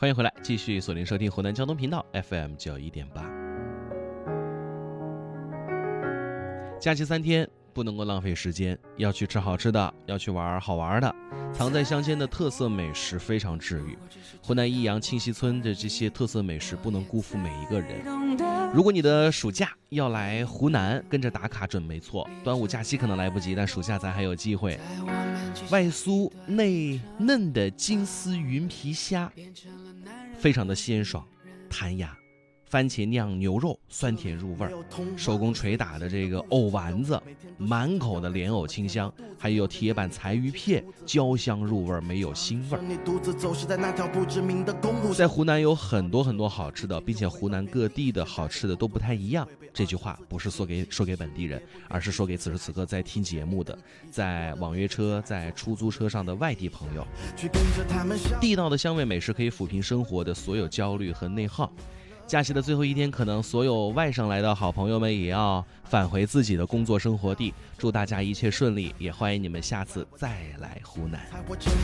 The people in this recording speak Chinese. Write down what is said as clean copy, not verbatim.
欢迎回来，继续锁定收听湖南交通频道 FM91.8。假期3天，不能够浪费时间，要去吃好吃的，要去玩好玩的。藏在乡间的特色美食非常治愈。湖南益阳庆溪村的这些特色美食不能辜负每一个人。如果你的暑假要来湖南，跟着打卡准没错。端午假期可能来不及，但暑假咱还有机会。外酥内嫩的金丝云皮虾，非常的鲜爽弹牙。番茄酿牛肉酸甜入味，手工捶打的这个藕丸子，满口的莲藕清香，还有铁板柴鱼片，焦香入味，没有腥味。在湖南有很多好吃的，并且湖南各地的好吃的都不太一样。这句话不是说给本地人，而是说给此时此刻在听节目的，在网约车、在出租车上的外地朋友。地道的香味美食可以抚平生活的所有焦虑和内耗。假期的最后一天，可能所有外省来的好朋友们也要返回自己的工作生活地。祝大家一切顺利，也欢迎你们下次再来湖南。